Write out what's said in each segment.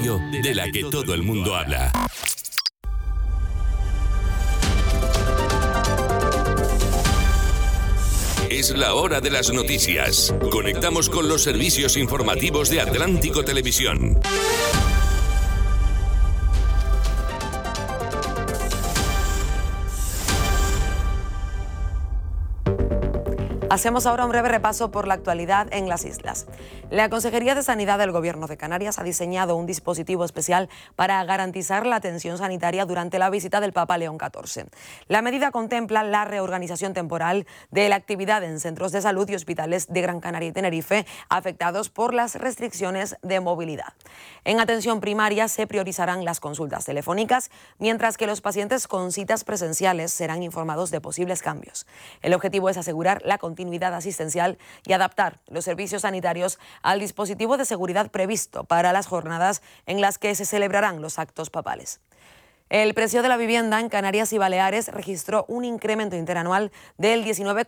radio de la que todo el mundo habla. Es la hora de las noticias. Conectamos con los servicios informativos de Atlántico Televisión. Hacemos ahora un breve repaso por la actualidad en las islas. La Consejería de Sanidad del Gobierno de Canarias ha diseñado un dispositivo especial para garantizar la atención sanitaria durante la visita del Papa León XIV. La medida contempla la reorganización temporal de la actividad en centros de salud y hospitales de Gran Canaria y Tenerife afectados por las restricciones de movilidad. En atención primaria se priorizarán las consultas telefónicas, mientras que los pacientes con citas presenciales serán informados de posibles cambios. El objetivo es asegurar la continuidad asistencial y adaptar los servicios sanitarios al dispositivo de seguridad previsto para las jornadas en las que se celebrarán los actos papales. El precio de la vivienda en Canarias y Baleares registró un incremento interanual del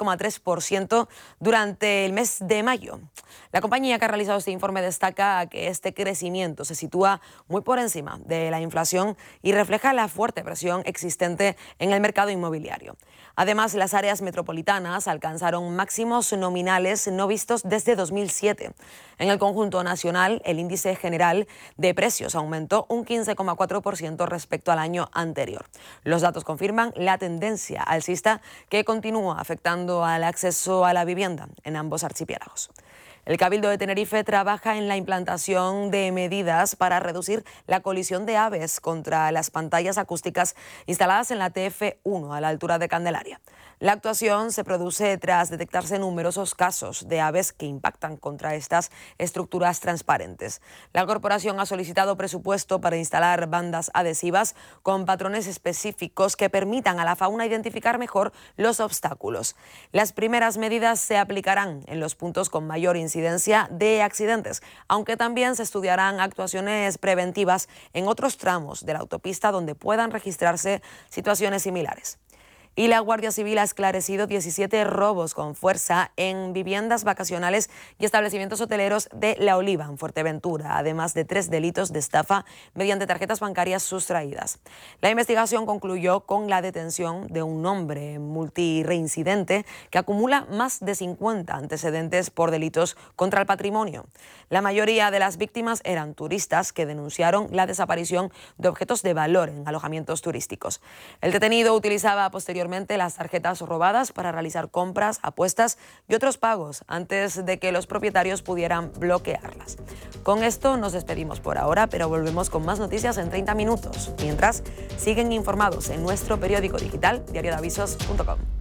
19,3% durante el mes de mayo. La compañía que ha realizado este informe destaca que este crecimiento se sitúa muy por encima de la inflación y refleja la fuerte presión existente en el mercado inmobiliario. Además, las áreas metropolitanas alcanzaron máximos nominales no vistos desde 2007. En el conjunto nacional, el índice general de precios aumentó un 15,4% respecto al año anterior. Los datos confirman la tendencia alcista que continúa afectando al acceso a la vivienda en ambos archipiélagos. El Cabildo de Tenerife trabaja en la implantación de medidas para reducir la colisión de aves contra las pantallas acústicas instaladas en la TF1 a la altura de Candelaria. La actuación se produce tras detectarse numerosos casos de aves que impactan contra estas estructuras transparentes. La corporación ha solicitado presupuesto para instalar bandas adhesivas con patrones específicos que permitan a la fauna identificar mejor los obstáculos. Las primeras medidas se aplicarán en los puntos con mayor incidencia de accidentes, aunque también se estudiarán actuaciones preventivas en otros tramos de la autopista donde puedan registrarse situaciones similares. Y la Guardia Civil ha esclarecido 17 robos con fuerza en viviendas vacacionales y establecimientos hoteleros de La Oliva, en Fuerteventura, además de 3 delitos de estafa mediante tarjetas bancarias sustraídas. La investigación concluyó con la detención de un hombre multireincidente que acumula más de 50 antecedentes por delitos contra el patrimonio. La mayoría de las víctimas eran turistas que denunciaron la desaparición de objetos de valor en alojamientos turísticos. El detenido utilizaba posteriormente las tarjetas robadas para realizar compras, apuestas y otros pagos antes de que los propietarios pudieran bloquearlas. Con esto nos despedimos por ahora, pero volvemos con más noticias en 30 minutos. Mientras, siguen informados en nuestro periódico digital diariodeavisos.com.